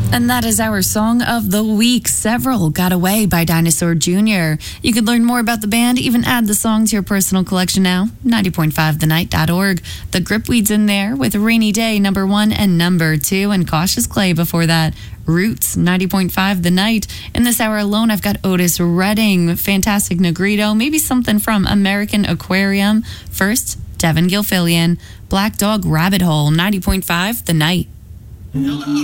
And that is our song of the week. Several Got Away by Dinosaur Jr. You could learn more about the band, even add the song to your personal collection now. 90.5thenight.org. The Gripweeds in there with Rainy Day, number 1 and number 2, and Cautious Clay before that. Roots, 90.5 The Night. In this hour alone, I've got Otis Redding, Fantastic Negrito, maybe something from American Aquarium. First, Devin Gilfillian, Black Dog Rabbit Hole, 90.5 The Night.